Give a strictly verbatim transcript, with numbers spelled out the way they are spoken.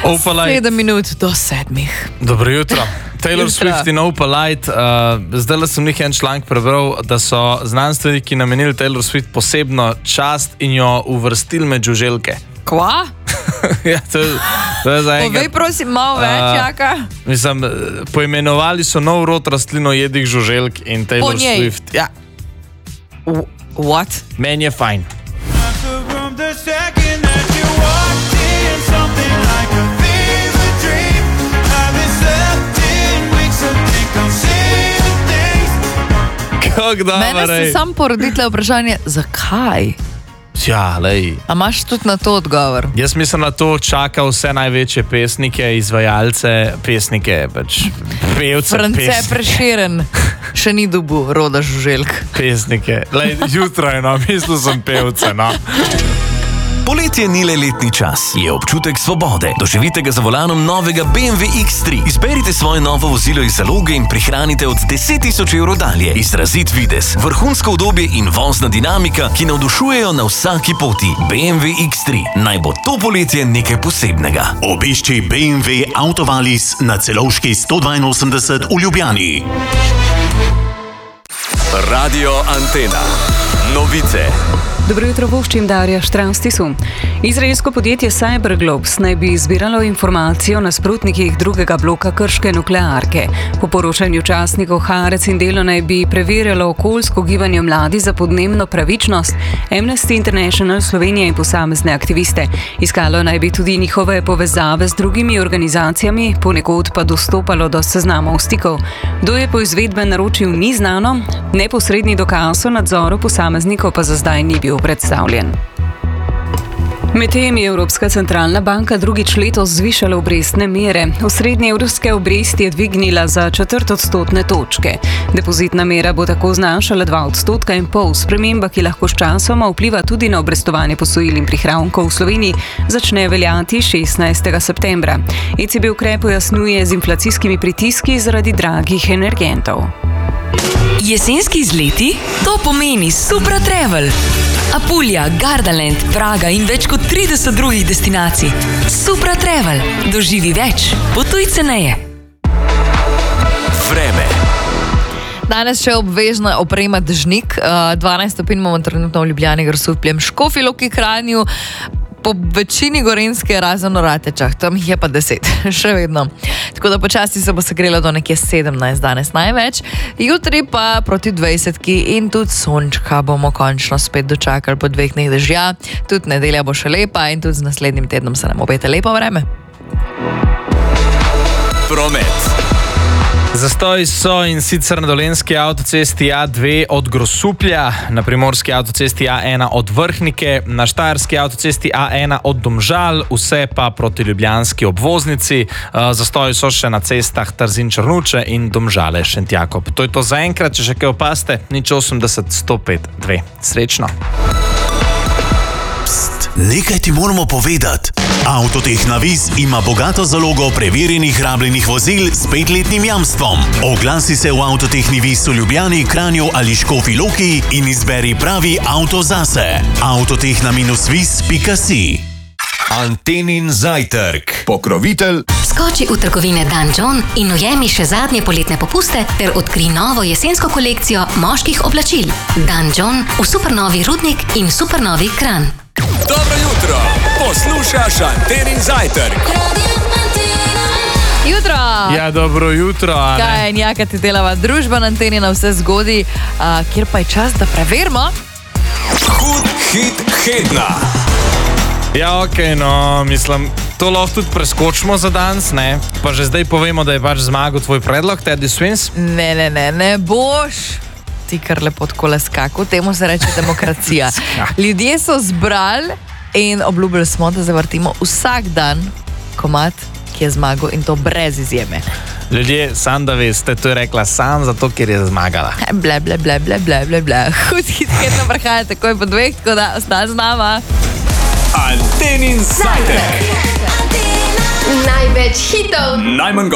Opalite. Sedem minut do sedmih. Dobro jutro. Taylor Jutra. Swift in Opalite. Uh, zdaj sem nekaj en članek prebral, da so znanstveniki namenili Taylor Swift posebno čast in jo uvrstili med žuželke. Kva? Ja, to je, to je za enkrat. Povej, prosim, malo več, Uh, jaka. Mislim, poimenovali so nov rod rastlinojedih žuželk in Taylor Po njej? Swift. Ja, W- What? meni je fajn. Kako Mene dobro se je. sam poroditelj vprašanje, zakaj? Ja, lej. A imaš tudi na to odgovor? Jaz mislim, da to čaka vse največje pesnike, izvajalce, pesnike, pač pevce, France pes, Prešeren še ni dobil roda žuželk. pesnike. Lej, jutro je, no, mislil sem pevce, no. Poletje ni le letni čas, je občutek svobode. Doživite ga za volanom novega B M W X tri. Izberite svoje novo vozilo iz zaloge in prihranite od deset tisoč evrov dalje. Izrazit videz, vrhunsko udobje in vozna dinamika, ki navdušujejo na vsaki poti. B M W X tri. Naj bo to poletje nekaj posebnega. Obišči B M W Autovalis na Celovški sto dvainosemdeset v Ljubljani. Radio Antena. Novice. Dobro jutro, voščim Darja Štranstisu. Izraelsko podjetje Cyberglobes naj bi zbiralo informacijo o nasprotnikih drugega bloka krške nuklearke. Po poročanju časnikov Haaretz in Delo naj bi preverjalo okoljsko gibanje mladi za podnebno pravičnost, Amnesty International Slovenija in posamezne aktiviste. Iskalo naj bi tudi njihove povezave z drugimi organizacijami, ponekod pa dostopalo do seznamov stikov. Kdo je po izvedbe naročil, ni znano, neposredni dokaz o nadzoru posameznikov pa za zdaj ni bil predstavljen. Medtem je Evropska centralna banka drugič letos zvišala obrestne mere. Osrednje evropske obresti je dvignila za četrt odstotne točke. Depozitna mera bo tako znašala dva odstotka in pol. Sprememba, ki lahko s časoma vpliva tudi na obrestovanje posojil in prihrankov v Sloveniji, začne veljati šestnajstega septembra. E C B ukrep pojasnjuje z inflacijskimi pritiski zaradi dragih energentov. Jesenski izleti? To pomeni Supra Travel. Apulija, Gardaland, Praga in več kot trideset drugih destinacij. Supra Travel. Doživi več. Potuj ceneje. Vreme. Danes še obvezna oprema dežnik. dvanajst stopinj imamo trenutno v Ljubljani, Grosupljem, Škofji Loki, Kranju, po večini Gorenjske, razen v Ratečah, tam jih je pa deset, še vedno. Tako da počasi se bo segrelo do nekje sedemnajst danes največ, jutri pa proti dvajsetki in tudi sončka bomo končno spet dočakali po dveh dneh dežja. Tudi nedelja bo še lepa in tudi z naslednjim tednom se nam obeta lepo vreme. Promet. Zastoji so in sicer na dolenjski avtocesti A dve od Grosuplja, na primorski avtocesti A ena od Vrhnike, na štajerski avtocesti A ena od Domžal, vse pa proti ljubljanski obvoznici. Zastoji so še na cestah Trzin-Črnuče in Domžale-Šentjakob. To je to zaenkrat, če še kaj opaste, nič osemdeset sto pet dve. Srečno. Nekaj ti moramo povedati. Avtotehna Viz ima bogato zalogo preverjenih rabljenih vozil s petletnim jamstvom. Oglasi se v Avtotehni Viz v Ljubljani, Kranju ali Škofji Loki in izberi pravi avto zase. avtotehna viz pika si. Antenin zajtrk. Pokrovitelj. Skoči v trgovine Dan John in ujemi še zadnje poletne popuste ter odkri novo jesensko kolekcijo moških oblačil. Dan John v supernovi Rudnik in supernovi Kranj. Dobro jutro. Poslušaš Antenin zajtrk. Jutro! Ja, dobro jutro, a ne? Kaj je njaka ti delava družba na Anteni na vse zgodi, a, kjer pa je čas, da preverimo. Hud hit hedna. Ja, okej, okay, no, mislim, to lahko tudi preskočimo za danes, ne? Pa že zdaj povemo, da je pač zmagal tvoj predlog, Teddy Swims. Ne, ne, ne, ne boš ti kar lepo tako skakal, temu se reče demokracija. Ljudje so zbrali in obljubili smo, da zavrtimo vsak dan komad, ki je zmagal in to brez izjeme. Ljudje, sam da veste, to je rekla sam zato, ker je zmagala. Ble, ble, ble, ble, ble, ble, ble. Hud hit hedno prihaja takoj po dveh, tako da ostani z nama. Antenin zajtrk. Največ hitov. Najmanj